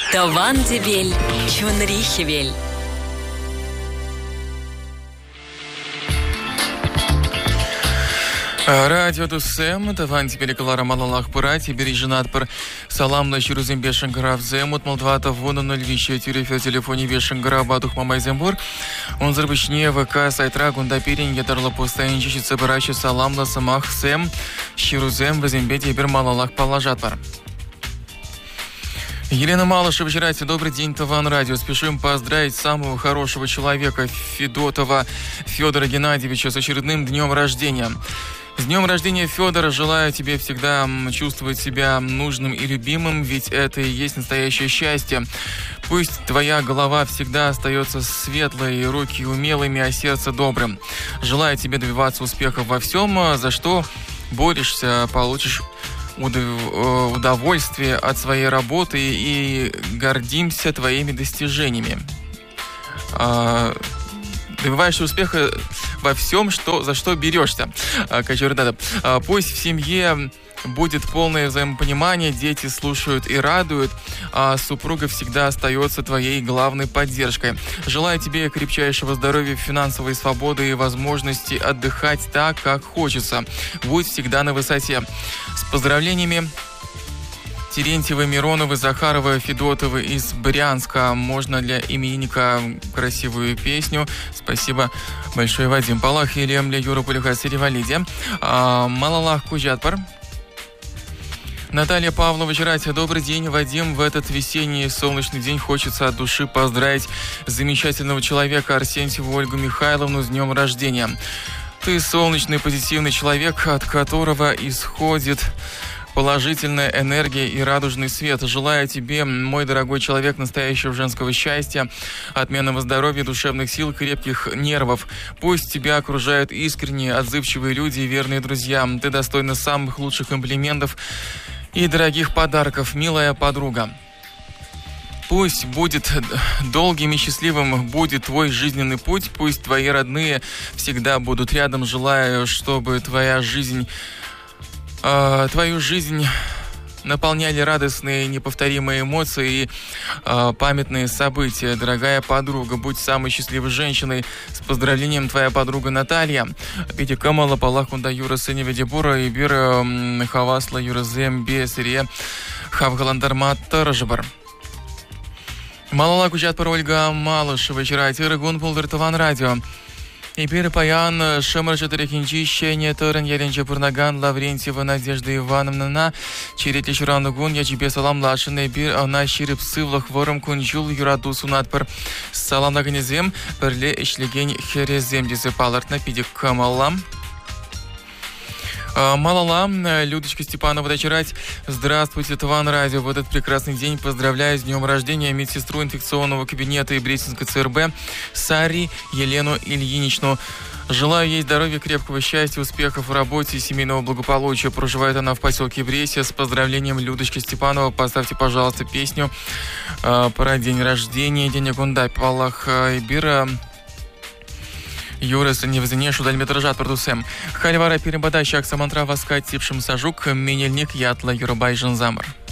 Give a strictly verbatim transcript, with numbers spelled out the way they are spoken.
Таван дебель, чунрихевель. Радио Дусем, Таван теперь Клара Малалах Пурати, береженат пар салам на Чирузем Бешенграф Земут, Молдвата Вона ноль вещи, тюрефе телефоне Бешенграф Батух Мамайзембур, он зарбычне ВК Сайтра Гундаперин, Ятарла Пустаинчи, Цебарачи Салам на Самах Сем, Чирузем, Вазембете, Бер Малалах Палажат пар. Елена Малышева, вчерайте, добрый день, Таван Радио. Спешим поздравить самого хорошего человека, Федотова Федора Геннадьевича, с очередным днем рождения. С днем рождения, Федора! Желаю тебе всегда чувствовать себя нужным и любимым, ведь это и есть настоящее счастье. Пусть твоя голова всегда остается светлой, руки умелыми, а сердце добрым. Желаю тебе добиваться успехов во всем, за что борешься, получишь удовольствие от своей работы и гордимся твоими достижениями. Добиваешься успеха во всем, что, за что берешься. Пусть в семье будет полное взаимопонимание, дети слушают и радуют, а супруга всегда остается твоей главной поддержкой. Желаю тебе крепчайшего здоровья, финансовой свободы и возможности отдыхать так, как хочется. Будь всегда на высоте. С поздравлениями, Терентьевы, Мироновы, Захаровы, Федотовы из Брянска. Можно для именинника красивую песню. Спасибо большое, Вадим. Палах Илем для Юра Пулюха Серевалиде. Малалах Куджатпар. Наталья Павлова, вчерайте, добрый день, Вадим. В этот весенний солнечный день хочется от души поздравить замечательного человека Арсентьеву Ольгу Михайловну с днем рождения. Ты солнечный, позитивный человек, от которого исходит положительная энергия и радужный свет. Желаю тебе, мой дорогой человек, настоящего женского счастья, отменного здоровья, душевных сил, крепких нервов. Пусть тебя окружают искренние, отзывчивые люди и верные друзья. Ты достойна самых лучших комплиментов и дорогих подарков, милая подруга. Пусть будет долгим и счастливым будет твой жизненный путь. Пусть твои родные всегда будут рядом. Желаю, чтобы твоя жизнь, э, твою жизнь наполняли радостные, неповторимые эмоции и э, памятные события. Дорогая подруга, будь самой счастливой женщиной. С поздравлением, твоя подруга Наталья. Петя Камала, Палахунда, Юра Сынева Дебура, и Бира Хавасла, Юра Зембе, Сирия, Хавгаландармат, Таражабар. Малала Куджатпар, Ольга Малышева, вчерайте, Рыгун Пулдыр, Таван Радио. И Паян, Шамар Четырехинчи, Щеня, Торен, Яренча Пурнаган, Лаврентьева, Надежда Ивановна, на Черети Шуранугун, я тебе салам лашин, и бир, а на Ширип Сывлах, Вором Кунчул, Юраду Сунатпар, салам на Ганезем, Перле, Ишлегень, Херезем, Дизепаларт, на Пидик Камалам. Малала, Людочка Степанова, дочерать. Здравствуйте, Таван Радио. В этот прекрасный день поздравляю с днем рождения медсестру инфекционного кабинета и Брестинской ЦРБ Сари Елену Ильиничну. Желаю ей здоровья, крепкого счастья, успехов в работе и семейного благополучия. Проживает она в поселке Брестия. С поздравлением, Людочка Степанова. Поставьте, пожалуйста, песню э, про день рождения. День Агундай, Палах Ибира. Юрес невзене шудальметражат продусем. Хальвара перебада щак самантра васкать типшим сажук, менельник ятла Юрабай Жанзамар.